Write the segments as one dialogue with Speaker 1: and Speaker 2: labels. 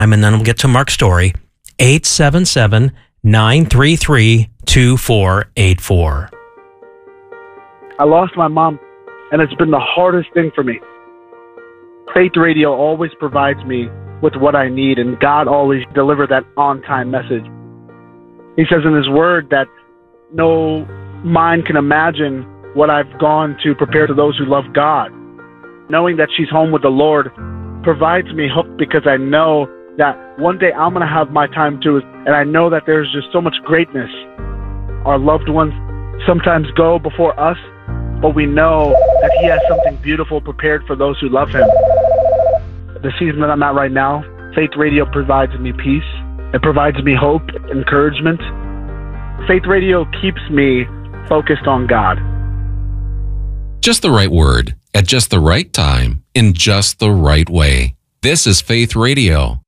Speaker 1: and then we'll get to Mark's story. 877-933-2484.
Speaker 2: I lost my mom, and it's been the hardest thing for me. Faith Radio always provides me with what I need, and God always delivers that on-time message. He says in His Word that no mind can imagine what I've gone to prepare to those who love God. Knowing that she's home with the Lord provides me hope, because I know that one day I'm going to have my time too, and I know that there's just so much greatness. Our loved ones sometimes go before us, but we know that He has something beautiful prepared for those who love Him. The season that I'm at right now, Faith Radio provides me peace. It provides me hope, encouragement. Faith Radio keeps me focused on God.
Speaker 3: Just the right word, at just the right time, in just the right way. This is Faith Radio.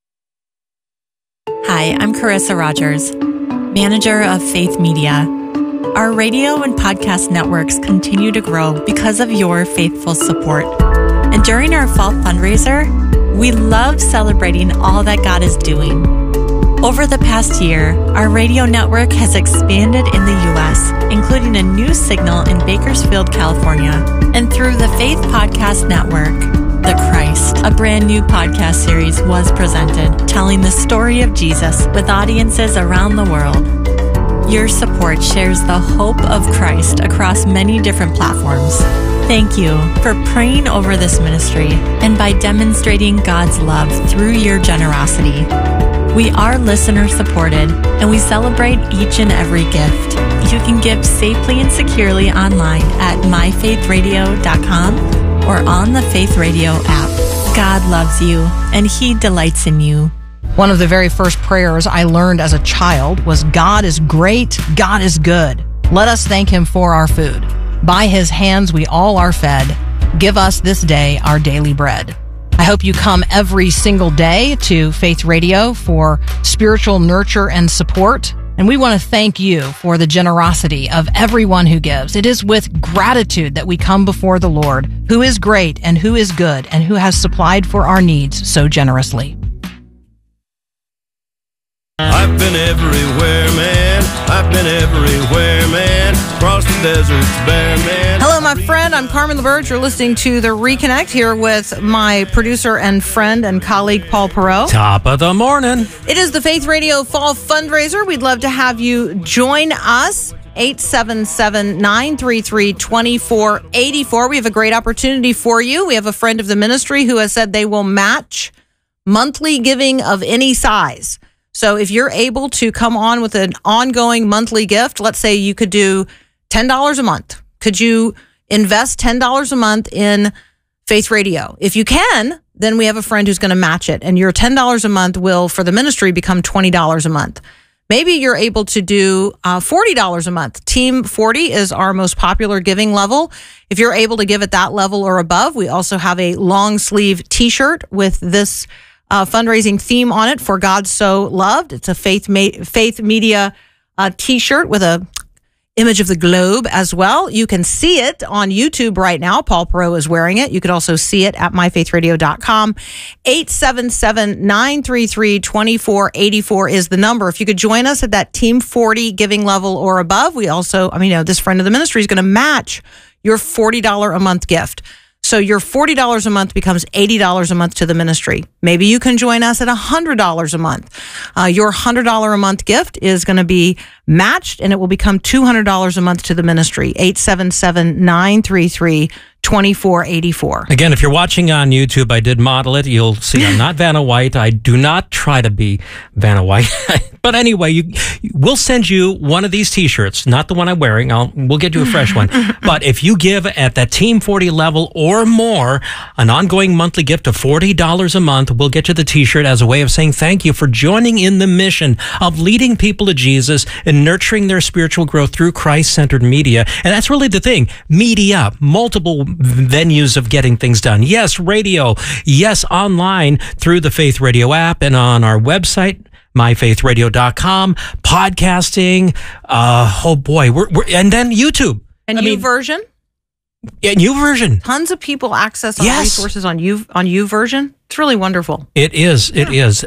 Speaker 4: Hi, I'm Carissa Rogers, manager of Faith Media. Our radio and podcast networks continue to grow because of your faithful support. And during our fall fundraiser, we love celebrating all that God is doing. Over the past year, our radio network has expanded in the U.S., including a new signal in Bakersfield, California. And through the Faith Podcast Network, The Christ, a brand new podcast series, was presented, telling the story of Jesus with audiences around the world. Your support shares the hope of Christ across many different platforms. Thank you for praying over this ministry and by demonstrating God's love through your generosity. We are listener supported, and we celebrate each and every gift. You can give safely and securely online at myfaithradio.com or on the Faith Radio app. God loves you, and He delights in you.
Speaker 5: One of the very first prayers I learned as a child was, God is great, God is good. Let us thank Him for our food. By His hands we all are fed. Give us this day our daily bread. I hope you come every single day to Faith Radio for spiritual nurture and support. And we want to thank you for the generosity of everyone who gives. It is with gratitude that we come before the Lord, who is great and who is good and who has supplied for our needs so generously.
Speaker 6: I've been everywhere, man. I've been everywhere, man. Across the deserts bare, man.
Speaker 5: Hello, my friend. I'm Carmen LaBerge. You're listening to The Reconnect here with my producer and friend and colleague, Paul Perot.
Speaker 1: Top of the morning.
Speaker 5: It is the Faith Radio Fall Fundraiser. We'd love to have you join us. 877-933-2484. We have a great opportunity for you. We have a friend of the ministry who has said they will match monthly giving of any size. So if you're able to come on with an ongoing monthly gift, let's say you could do $10 a month. Could you invest $10 a month in Faith Radio? If you can, then we have a friend who's going to match it. And your $10 a month will, for the ministry, become $20 a month. Maybe you're able to do $40 a month. Team 40 is our most popular giving level. If you're able to give at that level or above, we also have a long sleeve t-shirt with this fundraising theme on it, For God So Loved. It's a Faith Media t-shirt with a image of the globe as well. You can see it on YouTube right now. Paul Perot is wearing it. You could also see it at myfaithradio.com. 877-933-2484 is the number. If you could join us at that Team 40 giving level or above, we also, this friend of the ministry is going to match your $40 a month gift. So your $40 a month becomes $80 a month to the ministry. Maybe you can join us at $100 a month. Your $100 a month gift is going to be matched, and it will become $200 a month to the ministry. 877-933-2484.
Speaker 1: Again, if you're watching on YouTube, I did model it. You'll see I'm not Vanna White. I do not try to be Vanna White. But anyway, we'll send you one of these t-shirts, not the one I'm wearing. We'll get you a fresh one. But if you give at that Team 40 level or more, an ongoing monthly gift of $40 a month, we'll get you the t-shirt as a way of saying thank you for joining in the mission of leading people to Jesus and nurturing their spiritual growth through Christ-centered media. And that's really the thing. Media, multiple venues of getting things done. Yes, radio. Yes, online through the Faith Radio app and on our website, myfaithradio.com, podcasting. Oh boy, we're and then YouTube.
Speaker 5: And YouVersion?
Speaker 1: Yeah, YouVersion.
Speaker 5: Tons of people access our resources on YouVersion. It's really wonderful.
Speaker 1: It is. It is.